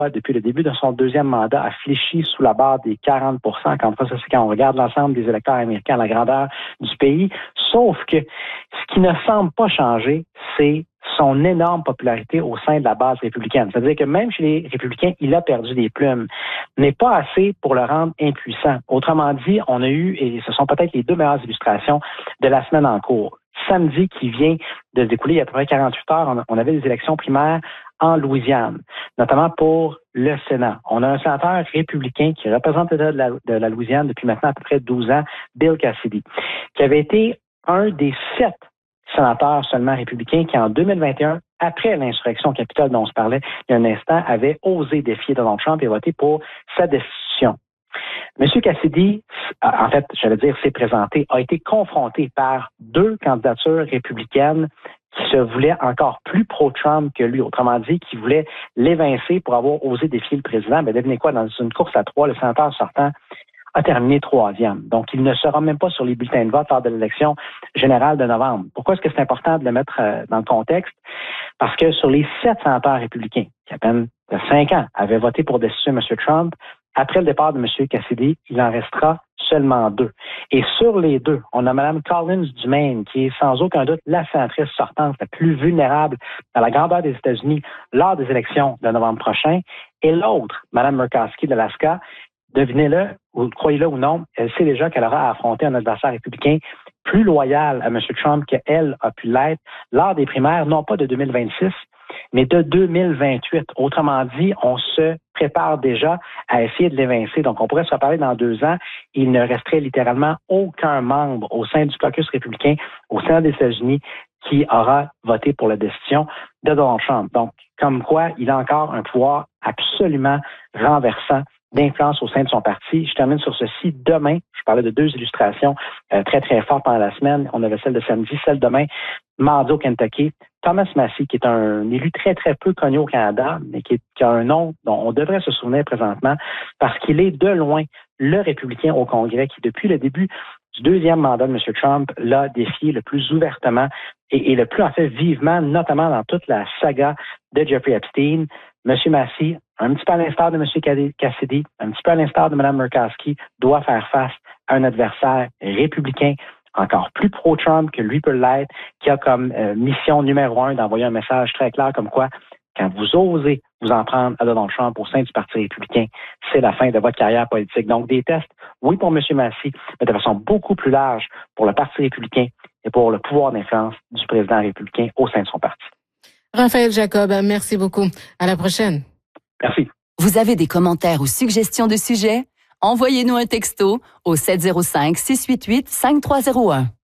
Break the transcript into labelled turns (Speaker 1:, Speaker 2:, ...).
Speaker 1: depuis le début de son deuxième mandat, a fléchi sous la barre des 40 Quand ça, c'est quand on regarde l'ensemble des électeurs américains à la grandeur du pays. Sauf que ce qui ne semble pas changer, c'est son énorme popularité au sein de la base républicaine. C'est-à-dire que même chez les républicains, il a perdu des plumes, mais pas assez pour le rendre impuissant. Autrement dit, on a eu, et ce sont peut-être les deux meilleures illustrations de la semaine en cours. Samedi qui vient de se découler, il y a à peu près 48 heures, on avait des élections primaires en Louisiane, notamment pour le Sénat. On a un sénateur républicain qui représente l'État de la Louisiane depuis maintenant à peu près 12 ans, Bill Cassidy, qui avait été un des 7 sénateurs seulement républicains qui, en 2021, après l'insurrection au Capitole dont on se parlait il y a un instant, avait osé défier Donald Trump et voter pour sa destitution. M. Cassidy, en fait, s'est présenté, a été confronté par 2 candidatures républicaines qui se voulaient encore plus pro-Trump que lui. Autrement dit, qui voulaient l'évincer pour avoir osé défier le président. Mais devinez quoi, dans une course à 3, le sénateur sortant a terminé 3e. Donc, il ne sera même pas sur les bulletins de vote lors de l'élection générale de novembre. Pourquoi est-ce que c'est important de le mettre dans le contexte? Parce que sur les 7 sénateurs républicains, qui à peine de 5 ans avaient voté pour destituer M. Trump, après le départ de M. Cassidy, il en restera seulement 2. Et sur les 2, on a Mme Collins du Maine, qui est sans aucun doute la sénatrice sortante la plus vulnérable à la grandeur des États-Unis lors des élections de novembre prochain. Et l'autre, Mme Murkowski de l'Alaska, devinez-le, ou croyez-le ou non, elle sait déjà qu'elle aura à affronter un adversaire républicain plus loyal à M. Trump qu'elle a pu l'être lors des primaires, non pas de 2026, mais de 2028. Autrement dit, on se prépare déjà à essayer de l'évincer. Donc, on pourrait se reparler dans 2 ans. Il ne resterait littéralement aucun membre au sein du caucus républicain au sein des États-Unis qui aura voté pour la destitution de Donald Trump. Donc, comme quoi, il a encore un pouvoir absolument renversant d'influence au sein de son parti. Je termine sur ceci. Demain, je parlais de 2 illustrations très, très fortes pendant la semaine. On avait celle de samedi, celle de demain, mardi au Kentucky. Thomas Massie, qui est un élu très, très peu connu au Canada, mais qui a un nom dont on devrait se souvenir présentement, parce qu'il est de loin le républicain au Congrès qui, depuis le début du 2e mandat de M. Trump, l'a défié le plus ouvertement et le plus, en fait, vivement, notamment dans toute la saga de Jeffrey Epstein. M. Massie, un petit peu à l'instar de M. Cassidy, un petit peu à l'instar de Mme Murkowski, doit faire face à un adversaire républicain encore plus pro-Trump que lui peut l'être, qui a comme mission numéro 1 d'envoyer un message très clair comme quoi, quand vous osez vous en prendre à Donald Trump au sein du Parti républicain, c'est la fin de votre carrière politique. Donc, des tests, oui pour M. Massie, mais de façon beaucoup plus large pour le Parti républicain et pour le pouvoir d'influence du président républicain au sein de son parti.
Speaker 2: Raphaël Jacob, merci beaucoup. À la prochaine.
Speaker 1: Merci.
Speaker 3: Vous avez des commentaires ou suggestions de sujets? Envoyez-nous un texto au 705-688-5301.